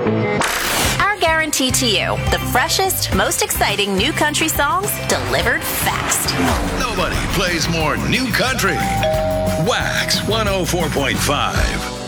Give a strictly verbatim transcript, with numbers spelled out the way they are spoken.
Our guarantee to you, the freshest, most exciting new country songs delivered fast. Nobody plays more new country. Wax one oh four point five.